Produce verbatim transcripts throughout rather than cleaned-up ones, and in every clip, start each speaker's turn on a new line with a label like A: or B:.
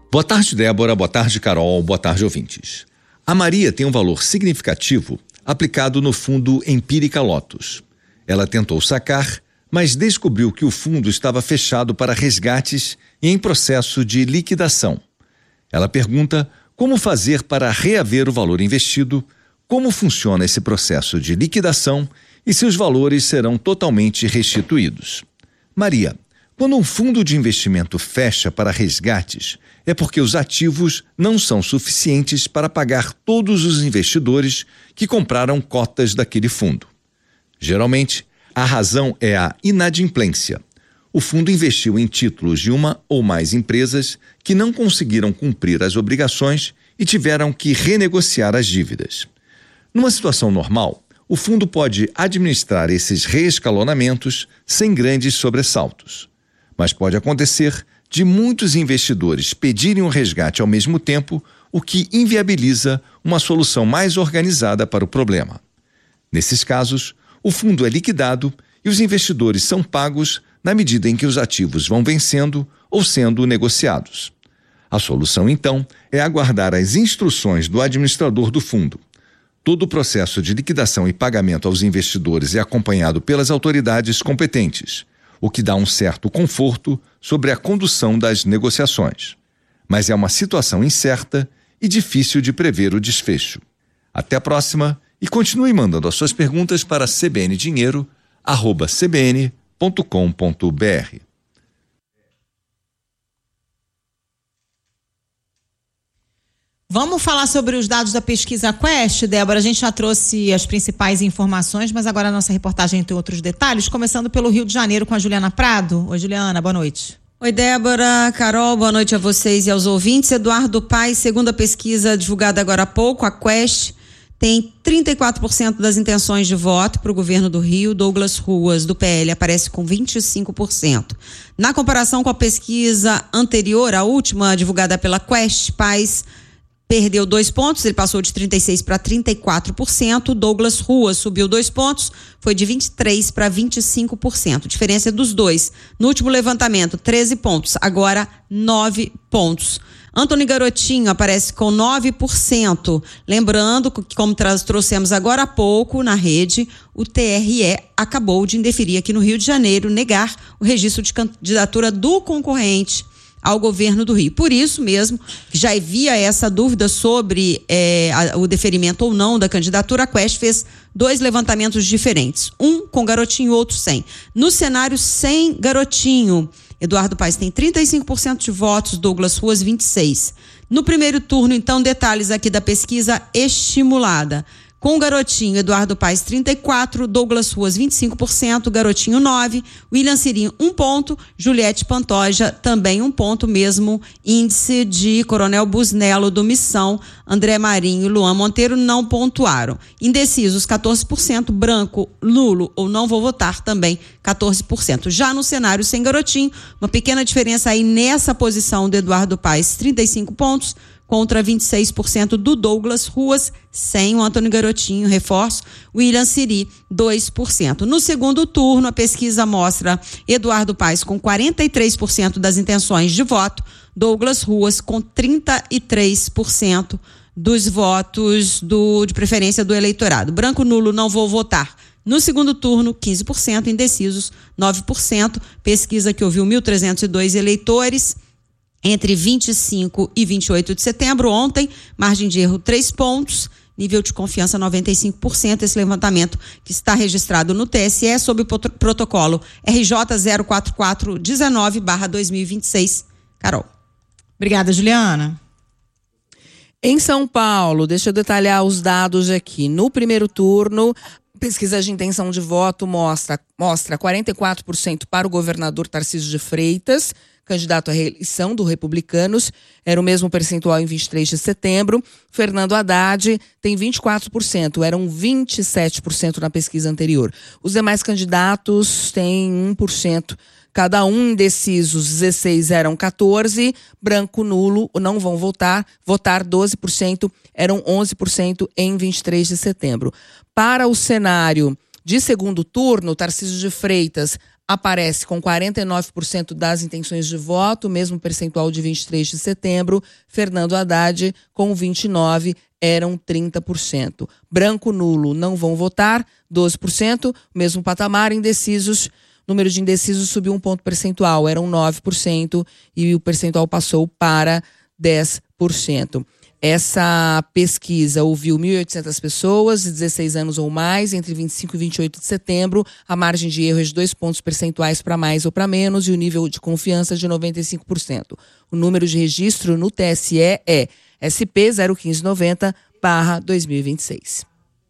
A: Boa tarde, Débora. Boa tarde, Carol. Boa tarde, ouvintes. A Maria tem um valor significativo aplicado no fundo Empírica Lotus. Ela tentou sacar, mas descobriu que o fundo estava fechado para resgates e em processo de liquidação. Ela pergunta como fazer para reaver o valor investido, como funciona esse processo de liquidação e se os valores serão totalmente restituídos. Maria, quando um fundo de investimento fecha para resgates, é porque os ativos não são suficientes para pagar todos os investidores que compraram cotas daquele fundo. Geralmente, a razão é a inadimplência. O fundo investiu em títulos de uma ou mais empresas que não conseguiram cumprir as obrigações e tiveram que renegociar as dívidas. Numa situação normal, o fundo pode administrar esses reescalonamentos sem grandes sobressaltos. Mas pode acontecer de muitos investidores pedirem um resgate ao mesmo tempo, o que inviabiliza uma solução mais organizada para o problema. Nesses casos, o fundo é liquidado e os investidores são pagos na medida em que os ativos vão vencendo ou sendo negociados. A solução, então, é aguardar as instruções do administrador do fundo. Todo o processo de liquidação e pagamento aos investidores é acompanhado pelas autoridades competentes, o que dá um certo conforto sobre a condução das negociações. Mas é uma situação incerta e difícil de prever o desfecho. Até a próxima e continue mandando as suas perguntas para c b n dinheiro arroba c b n ponto com ponto b r.
B: Vamos falar sobre os dados da pesquisa Quest, Débora. A gente já trouxe as principais informações, mas agora a nossa reportagem tem outros detalhes, começando pelo Rio de Janeiro com a Juliana Prado. Oi, Juliana, boa noite.
C: Oi, Débora, Carol, boa noite a vocês e aos ouvintes. Eduardo Paes, segundo a pesquisa divulgada agora há pouco, a Quest, tem trinta e quatro por cento das intenções de voto para o governo do Rio. Douglas Ruas, do P L, aparece com vinte e cinco por cento. Na comparação com a pesquisa anterior, a última divulgada pela Quest, Paes perdeu dois pontos, ele passou de trinta e seis por cento para trinta e quatro por cento. Douglas Ruas subiu dois pontos, foi de vinte e três por cento para vinte e cinco por cento. Diferença dos dois. No último levantamento, treze pontos, agora nove pontos. Antony Garotinho aparece com nove por cento. Lembrando que, como trouxemos agora há pouco na rede, o T R E acabou de indeferir aqui no Rio de Janeiro, negar o registro de candidatura do concorrente ao governo do Rio. Por isso mesmo, já havia essa dúvida sobre é, a, o deferimento ou não da candidatura, a Quest fez dois levantamentos diferentes, um com Garotinho e outro sem. No cenário sem Garotinho, Eduardo Paes tem trinta e cinco por cento de votos, Douglas Ruas vinte e seis por cento. No primeiro turno, então, detalhes aqui da pesquisa estimulada. Com o Garotinho, Eduardo Paes trinta e quatro por cento, Douglas Ruas vinte e cinco por cento, Garotinho nove por cento, William Cirinho um ponto, Juliette Pantoja também um ponto, mesmo índice de Coronel Busnello do Missão, André Marinho e Luan Monteiro não pontuaram. Indecisos quatorze por cento, branco, nulo ou não vou votar também quatorze por cento. Já no cenário sem Garotinho, uma pequena diferença aí nessa posição do Eduardo Paes, trinta e cinco pontos, contra vinte e seis por cento do Douglas Ruas, sem o Antony Garotinho, reforço, William Siri, dois por cento. No segundo turno, a pesquisa mostra Eduardo Paes com quarenta e três por cento das intenções de voto, Douglas Ruas com trinta e três por cento dos votos do, de preferência do eleitorado. Branco, nulo, não vou votar. No segundo turno, quinze por cento, indecisos, nove por cento, pesquisa que ouviu mil trezentos e dois eleitores, entre vinte e cinco e vinte e oito de setembro, ontem, margem de erro três pontos, nível de confiança noventa e cinco por cento, esse levantamento que está registrado no T S E sob o protocolo R J zero quatro quatro um nove barra dois mil e vinte e seis. Carol.
B: Obrigada, Juliana.
D: Em São Paulo, deixa eu detalhar os dados aqui. No primeiro turno, pesquisa de intenção de voto mostra, mostra quarenta e quatro por cento para o governador Tarcísio de Freitas, candidato à reeleição do Republicanos, era o mesmo percentual em vinte e três de setembro. Fernando Haddad tem vinte e quatro por cento, eram vinte e sete por cento na pesquisa anterior. Os demais candidatos têm um por cento cada um, indecisos dezesseis, eram quatorze, branco, nulo, não vão votar, votar doze por cento, eram onze por cento em vinte e três de setembro. Para o cenário de segundo turno, Tarcísio de Freitas aparece com quarenta e nove por cento das intenções de voto, mesmo percentual de vinte e três de setembro. Fernando Haddad, com vinte e nove por cento, eram trinta por cento. Branco, nulo, não vão votar, doze por cento. Mesmo patamar, indecisos, número de indecisos subiu um ponto percentual, eram nove por cento e o percentual passou para dez por cento. Essa pesquisa ouviu mil e oitocentas pessoas de dezesseis anos ou mais, entre vinte e cinco e vinte e oito de setembro. A margem de erro é de dois pontos percentuais para mais ou para menos e o nível de confiança de noventa e cinco por cento. O número de registro no T S E é S P zero um cinco nove zero barra dois mil e vinte e seis.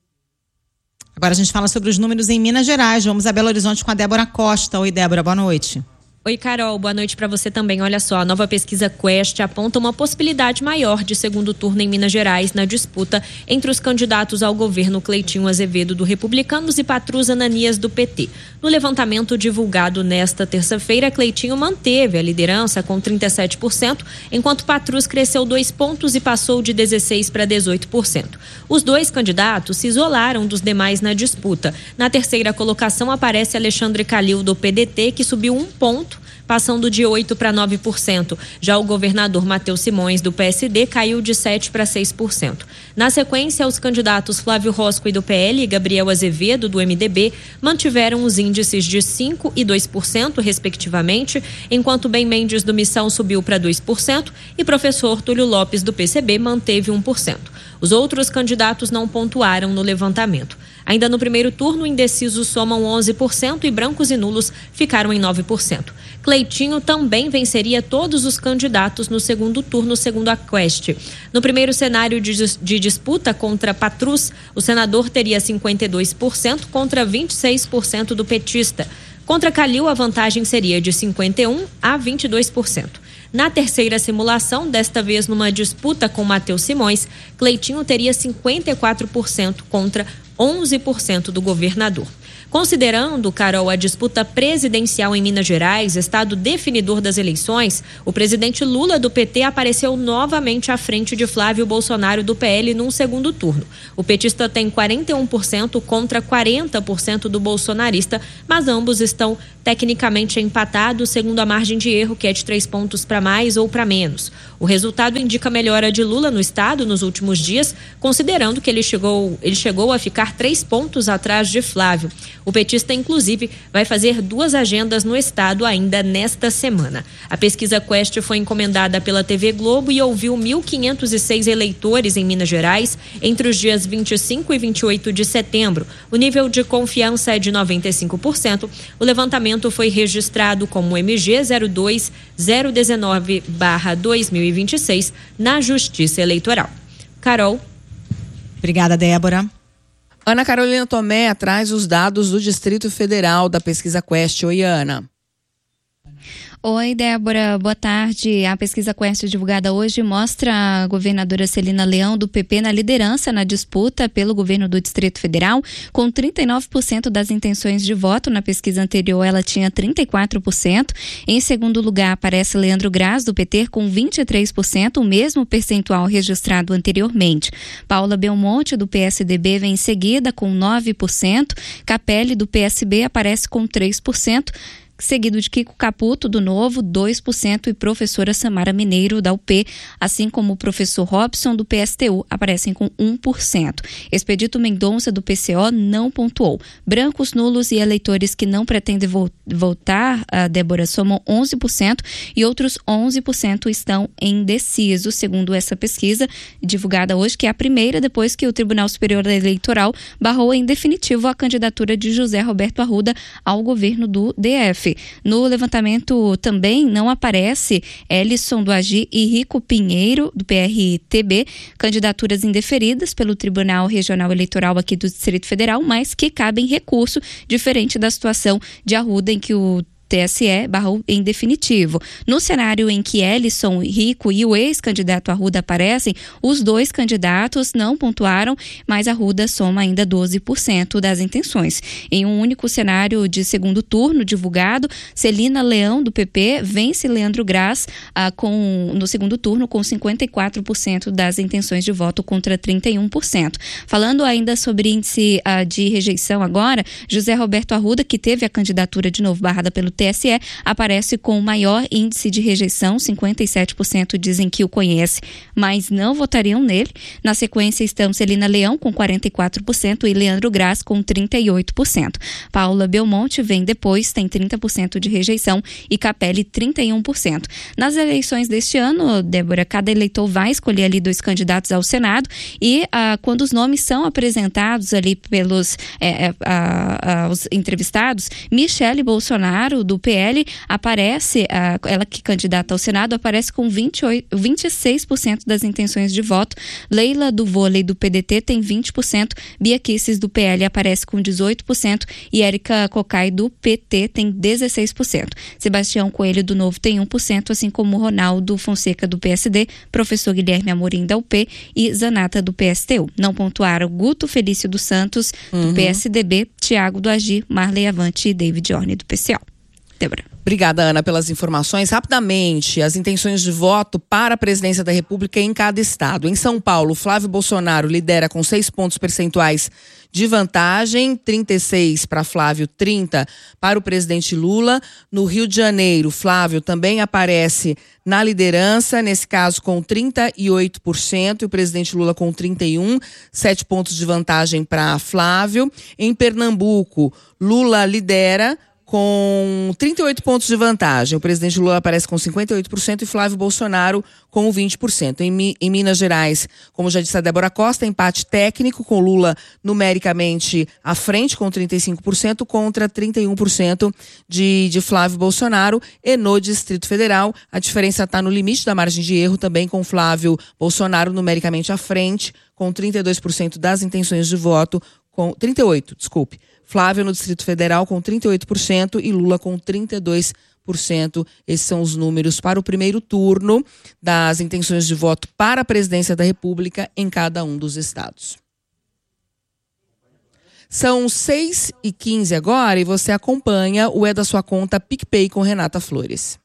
B: Agora a gente fala sobre os números em Minas Gerais. Vamos a Belo Horizonte com a Débora Costa. Oi, Débora, boa noite.
E: Oi, Carol, boa noite para você também. Olha só, a nova pesquisa Quest aponta uma possibilidade maior de segundo turno em Minas Gerais na disputa entre os candidatos ao governo Cleitinho Azevedo do Republicanos e Patrus Ananias do P T. No levantamento divulgado nesta terça-feira, Cleitinho manteve a liderança com trinta e sete por cento, enquanto Patrus cresceu dois pontos e passou de dezesseis para dezoito por cento. Os dois candidatos se isolaram dos demais na disputa. Na terceira colocação aparece Alexandre Calil do P D T, que subiu um ponto, passando de oito para nove por cento. Já o governador Matheus Simões, do P S D, caiu de sete para seis por cento. Na sequência, os candidatos Flávio Rosco, do P L, e Gabriel Azevedo, do M D B, mantiveram os índices de cinco por cento e dois por cento, respectivamente, enquanto Ben Mendes, do Missão, subiu para dois por cento e professor Túlio Lopes, do P C B, manteve um por cento. Os outros candidatos não pontuaram no levantamento. Ainda no primeiro turno, indecisos somam onze por cento e brancos e nulos ficaram em nove por cento. Cleitinho também venceria todos os candidatos no segundo turno, segundo a Quest. No primeiro cenário de, de disputa contra Patrus, o senador teria cinquenta e dois por cento contra vinte e seis por cento do petista. Contra Calil, a vantagem seria de cinquenta e um por cento a vinte e dois por cento. Na terceira simulação, desta vez numa disputa com Matheus Simões, Cleitinho teria cinquenta e quatro por cento contra onze por cento do governador. Considerando, Carol, a disputa presidencial em Minas Gerais, estado definidor das eleições, o presidente Lula do P T apareceu novamente à frente de Flávio Bolsonaro do P L num segundo turno. O petista tem quarenta e um por cento contra quarenta por cento do bolsonarista, mas ambos estão tecnicamente empatados, segundo a margem de erro, que é de três pontos para mais ou para menos. O resultado indica melhora de Lula no estado nos últimos dias, considerando que ele chegou, ele chegou a ficar três pontos atrás de Flávio. O petista, inclusive, vai fazer duas agendas no estado ainda nesta semana. A pesquisa Quest foi encomendada pela T V Globo e ouviu mil quinhentos e seis eleitores em Minas Gerais entre os dias vinte e cinco e vinte e oito de setembro. O nível de confiança é de noventa e cinco por cento. O levantamento foi registrado como M G zero dois zero um nove barra dois mil e vinte e seis na Justiça Eleitoral. Carol.
B: Obrigada, Débora.
D: Ana Carolina Tomé traz os dados do Distrito Federal da pesquisa Quest. Oi, Ana.
F: Oi, Débora, boa tarde. A pesquisa Quest divulgada hoje mostra a governadora Celina Leão do P P na liderança na disputa pelo governo do Distrito Federal, com trinta e nove por cento das intenções de voto. Na pesquisa anterior, ela tinha trinta e quatro por cento. Em segundo lugar, aparece Leandro Graz, do P T, com vinte e três por cento, o mesmo percentual registrado anteriormente. Paula Belmonte, do P S D B, vem em seguida, com nove por cento. Capelli, do P S B, aparece com três por cento. Seguido de Kiko Caputo, do Novo, dois por cento, e professora Samara Mineiro, da U P, assim como o professor Robson, do P S T U, aparecem com um por cento. Expedito Mendonça, do P C O, não pontuou. Brancos, nulos e eleitores que não pretendem vo- votar, a Débora, somam onze por cento e outros onze por cento estão indecisos, segundo essa pesquisa divulgada hoje, que é a primeira depois que o Tribunal Superior Eleitoral barrou em definitivo a candidatura de José Roberto Arruda ao governo do D F. No levantamento também não aparece Ellison do Agi e Rico Pinheiro, do P R T B, candidaturas indeferidas pelo Tribunal Regional Eleitoral aqui do Distrito Federal, mas que cabem recurso, diferente da situação de Arruda, em que o T S E barrou em definitivo. No cenário em que Ellison Rico e o ex-candidato Arruda aparecem, os dois candidatos não pontuaram, mas Arruda soma ainda doze por cento das intenções. Em um único cenário de segundo turno divulgado, Celina Leão, do P P, vence Leandro Graz ah, com, no segundo turno com cinquenta e quatro por cento das intenções de voto contra trinta e um por cento. Falando ainda sobre índice ah, de rejeição agora, José Roberto Arruda, que teve a candidatura de novo barrada pelo T S E, aparece com o maior índice de rejeição, cinquenta e sete por cento dizem que o conhece, mas não votariam nele. Na sequência estão Celina Leão com quarenta e quatro por cento e Leandro Graz com trinta e oito por cento. Paula Belmonte vem depois, tem trinta por cento de rejeição e Capelli trinta e um por cento. Nas eleições deste ano, Débora, cada eleitor vai escolher ali dois candidatos ao Senado e ah, quando os nomes são apresentados ali pelos é, ah, ah, os entrevistados, Michele Bolsonaro, do P L, aparece, ah, ela que candidata ao Senado, aparece com vinte e oito, vinte e seis por cento das intenções de voto. Leila do Vôlei, do P D T, tem vinte por cento. Bia Kicis, do P L, aparece com dezoito por cento. E Érica Cocai, do P T, tem dezesseis por cento. Sebastião Coelho, do Novo, tem um por cento, assim como Ronaldo Fonseca, do P S D, professor Guilherme Amorim, da U P e Zanata, do P S T U. Não pontuaram Guto Felício dos Santos, do uhum. P S D B, Tiago do Agir, Marley Avante e David Orne, do P C O. Débora.
D: Obrigada, Ana, pelas informações. Rapidamente, as intenções de voto para a presidência da República em cada estado. Em São Paulo, Flávio Bolsonaro lidera com seis pontos percentuais de vantagem, trinta e seis para Flávio, trinta para o presidente Lula. No Rio de Janeiro, Flávio também aparece na liderança, nesse caso com trinta e oito por cento e o presidente Lula com trinta e um, sete pontos de vantagem para Flávio. Em Pernambuco, Lula lidera com trinta e oito pontos de vantagem. O presidente Lula aparece com cinquenta e oito por cento e Flávio Bolsonaro com vinte por cento. Em, Mi- em Minas Gerais, como já disse a Débora Costa, empate técnico com Lula numericamente à frente com trinta e cinco por cento contra trinta e um por cento de, de Flávio Bolsonaro. E no Distrito Federal, a diferença está no limite da margem de erro, também com Flávio Bolsonaro numericamente à frente com trinta e dois por cento das intenções de voto, com trinta e oito por cento, desculpe. Flávio no Distrito Federal com trinta e oito por cento e Lula com trinta e dois por cento. Esses são os números para o primeiro turno das intenções de voto para a presidência da República em cada um dos estados. São seis e quinze agora e você acompanha o É da Sua Conta PicPay com Renata Flores.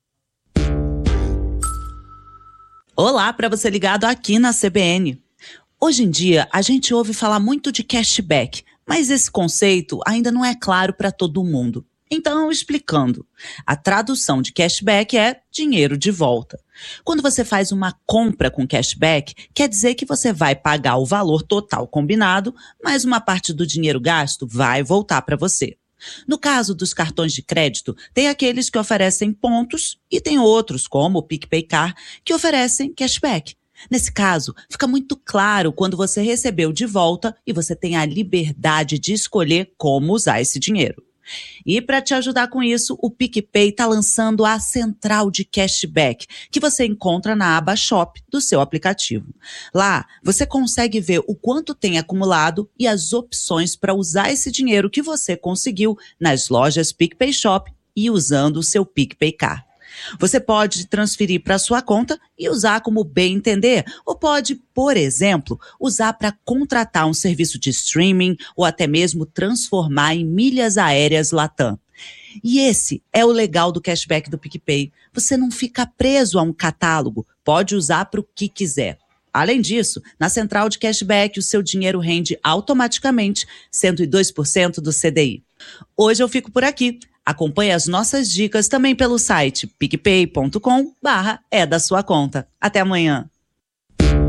G: Olá, para você ligado aqui na C B N. Hoje em dia, a gente ouve falar muito de cashback, mas esse conceito ainda não é claro para todo mundo. Então, explicando. A tradução de cashback é dinheiro de volta. Quando você faz uma compra com cashback, quer dizer que você vai pagar o valor total combinado, mas uma parte do dinheiro gasto vai voltar para você. No caso dos cartões de crédito, tem aqueles que oferecem pontos e tem outros, como o PicPay Car, que oferecem cashback. Nesse caso, fica muito claro quando você recebeu de volta e você tem a liberdade de escolher como usar esse dinheiro. E para te ajudar com isso, o PicPay está lançando a Central de Cashback, que você encontra na aba Shop do seu aplicativo. Lá, você consegue ver o quanto tem acumulado e as opções para usar esse dinheiro que você conseguiu nas lojas PicPay Shop e usando o seu PicPay Car. Você pode transferir para sua conta e usar como bem entender, ou pode, por exemplo, usar para contratar um serviço de streaming ou até mesmo transformar em milhas aéreas Latam. E esse é o legal do cashback do PicPay. Você não fica preso a um catálogo, pode usar para o que quiser. Além disso, na Central de Cashback, o seu dinheiro rende automaticamente cento e dois por cento do C D I. Hoje eu fico por aqui. Acompanhe as nossas dicas também pelo site picpay ponto com barra é da sua conta. Até amanhã.